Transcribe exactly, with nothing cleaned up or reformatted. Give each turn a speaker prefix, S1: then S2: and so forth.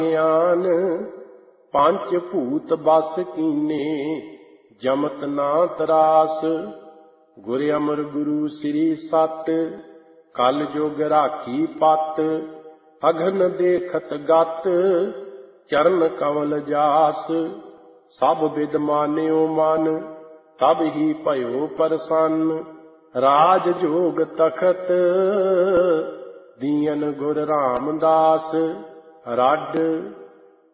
S1: ਗਿਆਨ ਪੰਜ ਭੂਤ ਬਸ ਕੀਨੇ ਜਮਤ ਨਾ ਤਰਾਸ। ਗੁਰ ਅਮਰ ਗੁਰੂ ਸ੍ਰੀ ਸਤ ਕਲ ਜੁਗ ਰਾਖੀ ਪਤ। ਅਗਨ ਦੇਖਤ ਗਤ ਚਰਨ ਕਮਲ ਜਾਸ। ਸਭ ਬਿਦ ਮਾਨਿਓ ਮਨ ਤਬ ਹੀ ਭਇਓ ਪ੍ਰਸੰਨ। ਰਾਜ ਜੋਗ ਤਖਤ ਦੀਨ ਗੁਰ ਰਾਮਦਾਸ। ਰੱਡ